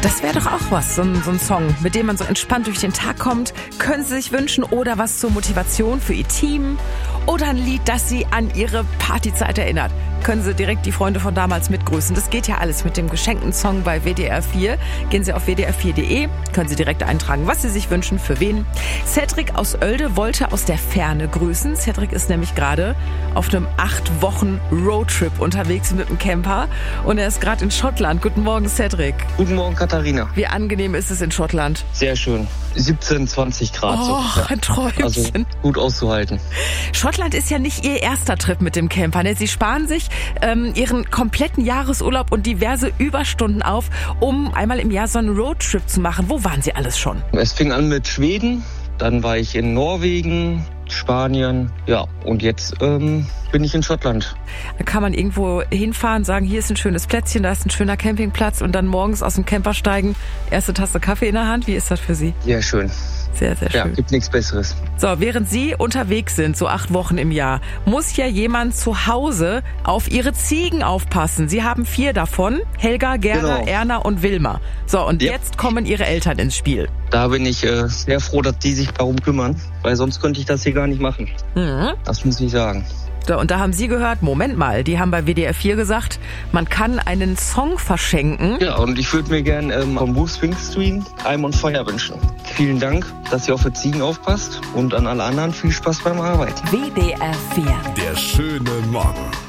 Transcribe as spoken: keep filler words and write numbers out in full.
Das wäre doch auch was, so ein, so ein Song, mit dem man so entspannt durch den Tag kommt. Können Sie sich wünschen oder was zur Motivation für Ihr Team oder ein Lied, das Sie an Ihre Partyzeit erinnert. Können Sie direkt die Freunde von damals mitgrüßen. Das geht ja alles mit dem geschenkten Song bei W D R vier. Gehen Sie auf w d r vier punkt de, können Sie direkt eintragen, was Sie sich wünschen, für wen. Cedric aus Oelde wollte aus der Ferne grüßen. Cedric ist nämlich gerade auf einem acht Wochen Roadtrip unterwegs mit dem Camper und er ist gerade in Schottland. Guten Morgen, Cedric. Guten Morgen, Katharina. Wie angenehm ist es in Schottland? Sehr schön. siebzehn, zwanzig Grad. Oh, so. ein Träumchen. Also gut auszuhalten. Schottland ist ja nicht Ihr erster Trip mit dem Camper. Ne? Sie sparen sich ähm, Ihren kompletten Jahresurlaub und diverse Überstunden auf, um einmal im Jahr so einen Roadtrip zu machen. Wo waren Sie alles schon? Es fing an mit Schweden, dann war ich in Norwegen, Spanien, ja, und jetzt ähm, bin ich in Schottland. Da kann man irgendwo hinfahren, sagen, hier ist ein schönes Plätzchen, da ist ein schöner Campingplatz und dann morgens aus dem Camper steigen, erste Tasse Kaffee in der Hand. Wie ist das für Sie? Sehr schön. Sehr, sehr schön. Ja, gibt nichts Besseres. So, während Sie unterwegs sind, so acht Wochen im Jahr, muss ja jemand zu Hause auf Ihre Ziegen aufpassen. Sie haben vier davon, Helga, Gerda, Genau. Erna und Wilma. So, und Ja. jetzt kommen Ihre Eltern ins Spiel. Da bin ich äh, sehr froh, dass die sich darum kümmern, weil sonst könnte ich das hier gar nicht machen. Mhm. Das muss ich sagen. So, und da haben Sie gehört, Moment mal, die haben bei W D R vier gesagt, man kann einen Song verschenken. Ja, und ich würde mir gern ähm, vom Bruce Springsteen I'm on Fire wünschen. Vielen Dank, dass ihr auf die Ziegen aufpasst und an alle anderen viel Spaß beim Arbeiten. W D R vier. Der schöne Morgen.